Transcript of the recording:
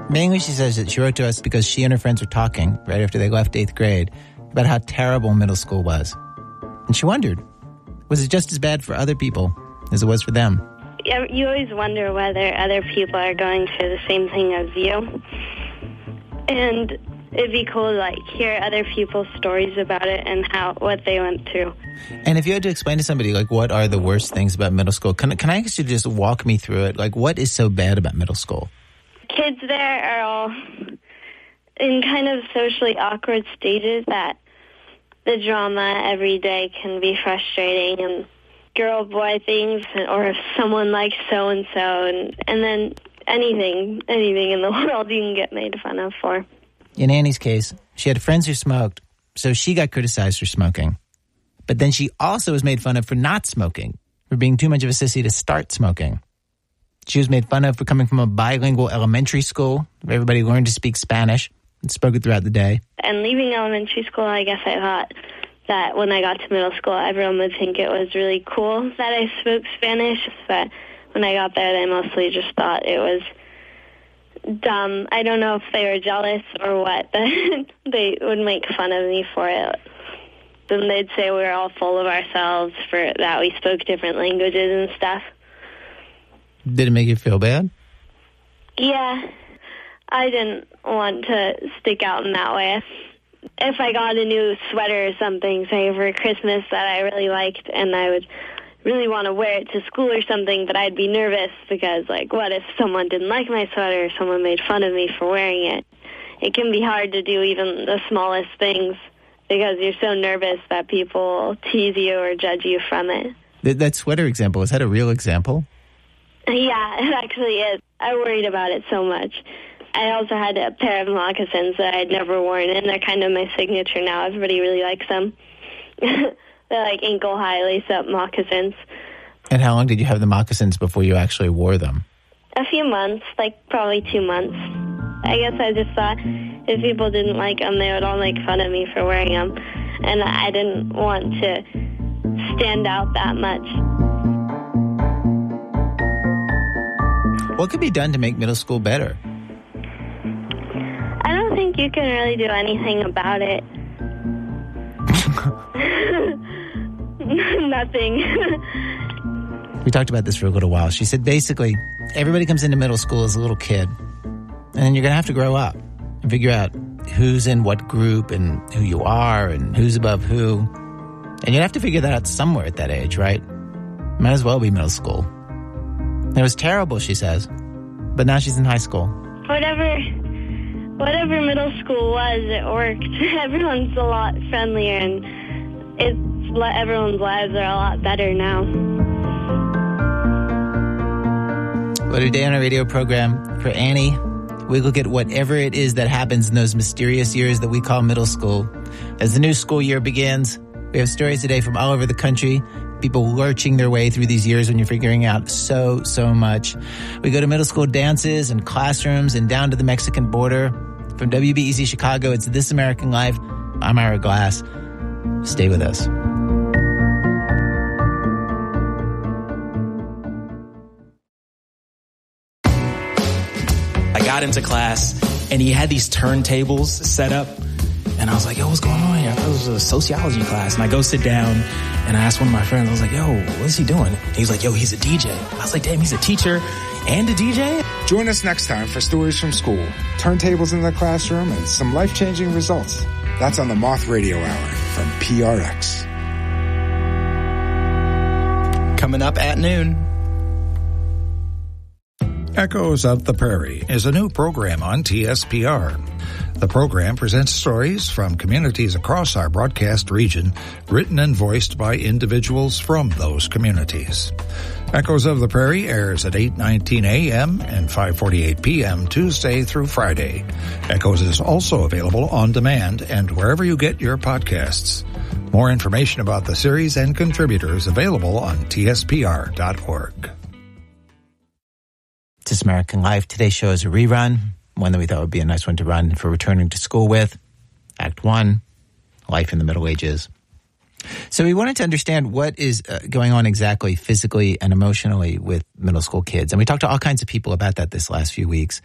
Mainly, she says that she wrote to us because she and her friends were talking right after they left 8th grade about how terrible middle school was. And she wondered, was it just as bad for other people as it was for them? You always wonder whether other people are going through the same thing as you. And it'd be cool to hear other people's stories about it and what they went through. And if you had to explain to somebody, what are the worst things about middle school, can I ask you to just walk me through it? What is so bad about middle school? Kids there are all in kind of socially awkward stages that the drama every day can be frustrating, and girl-boy things, or if someone likes so-and-so, and then anything in the world you can get made fun of for. In Annie's case, she had friends who smoked, so she got criticized for smoking. But then she also was made fun of for not smoking, for being too much of a sissy to start smoking. She was made fun of for coming from a bilingual elementary school where everybody learned to speak Spanish and spoke it throughout the day. And leaving elementary school, I guess I thought that when I got to middle school, everyone would think it was really cool that I spoke Spanish. But when I got there, they mostly just thought it was dumb. I don't know if they were jealous or what, but they would make fun of me for it. Then they'd say we were all full of ourselves for that we spoke different languages and stuff. Did it make you feel bad? Yeah. I didn't want to stick out in that way. If I got a new sweater or something, say for Christmas, that I really liked, and I would really want to wear it to school or something, but I'd be nervous because, what if someone didn't like my sweater or someone made fun of me for wearing it? It can be hard to do even the smallest things because you're so nervous that people tease you or judge you from it. That sweater example, is that a real example? Yeah, it actually is. I worried about it so much. I also had a pair of moccasins that I'd never worn, and they're kind of my signature now. Everybody really likes them. They're ankle-high lace-up moccasins. And how long did you have the moccasins before you actually wore them? A few months, probably 2 months. I guess I just thought if people didn't like them, they would all make fun of me for wearing them. And I didn't want to stand out that much. What could be done to make middle school better? I don't think you can really do anything about it. Nothing. We talked about this for a little while. She said basically everybody comes into middle school as a little kid, and then you're going to have to grow up and figure out who's in what group and who you are and who's above who. And you'd have to figure that out somewhere at that age, right? Might as well be middle school. It was terrible, she says, but now she's in high school. Whatever middle school was, it worked. Everyone's a lot friendlier, and everyone's lives are a lot better now. Well, today on our radio program, for Annie, we look at whatever it is that happens in those mysterious years that we call middle school. As the new school year begins, we have stories today from all over the country, people lurching their way through these years when you're figuring out so much. We go to middle school dances and classrooms and down to the Mexican border. From WBEZ Chicago, it's This American Life. I'm Ira Glass. Stay with us. I got into class, and he had these turntables set up, and I was like, yo, what's going on here? I thought it was a sociology class. And I go sit down, and I asked one of my friends, I was like, yo, what is he doing? And he's like, yo, he's a DJ. I was like, damn, he's a teacher and a DJ? Join us next time for Stories from School, turntables in the classroom, and some life-changing results. That's on the Moth Radio Hour from PRX. Coming up at noon. Echoes of the Prairie is a new program on TSPR. The program presents stories from communities across our broadcast region, written and voiced by individuals from those communities. Echoes of the Prairie airs at 8:19 a.m. and 5:48 p.m. Tuesday through Friday. Echoes is also available on demand and wherever you get your podcasts. More information about the series and contributors available on tspr.org. This American Life. Today's show is a rerun, one that we thought would be a nice one to run for returning to school with. Act 1, Life in the Middle Ages. So we wanted to understand what is going on exactly physically and emotionally with middle school kids. And we talked to all kinds of people about that this last few weeks.